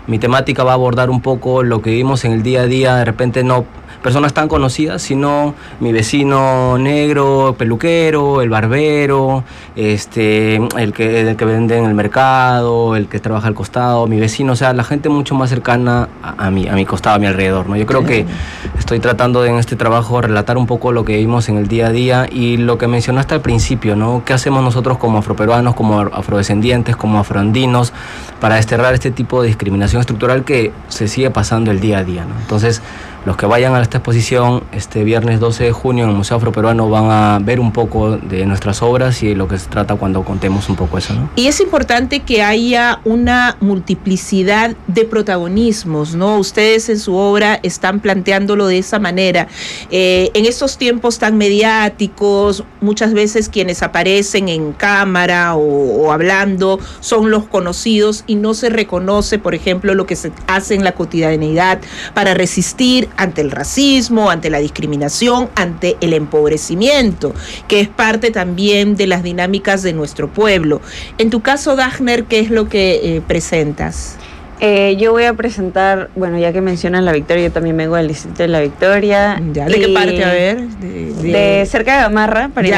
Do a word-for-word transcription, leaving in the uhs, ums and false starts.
Mi temática va a abordar un poco lo que vivimos en el día a día, de repente no personas tan conocidas, sino mi vecino negro, peluquero, el barbero, este, el que, el que vende en el mercado, el que trabaja al costado, mi vecino, o sea, la gente mucho más cercana a, a, mi, a mi costado, a mi alrededor, ¿no? Yo creo que estoy tratando de, en este trabajo, relatar un poco lo que vivimos en el día a día y lo que mencionaste al principio, ¿no? ¿Qué hacemos nosotros como afroperuanos, como afrodescendientes, como afroandinos, para desterrar este tipo de discriminación estructural que se sigue pasando el día a día, ¿no? Entonces, los que vayan a esta exposición este viernes doce de junio en el Museo Afroperuano van a ver un poco de nuestras obras y de lo que se trata cuando contemos un poco eso, ¿no? Y es importante que haya una multiplicidad de protagonismos, ¿no? Ustedes en su obra están planteándolo de esa manera. Eh, en estos tiempos tan mediáticos, muchas veces quienes aparecen en cámara o, o hablando son los conocidos y no se reconoce, por ejemplo, lo que se hace en la cotidianidad para resistir ante el racismo, ante la discriminación, ante el empobrecimiento, que es parte también de las dinámicas de nuestro pueblo. En tu caso, Dagner, ¿qué es lo que eh, presentas? Eh, yo voy a presentar, bueno, ya que mencionan La Victoria, yo también vengo del distrito de La Victoria. Ya, ¿de qué parte? A ver. De, de, de cerca de Gamarra, para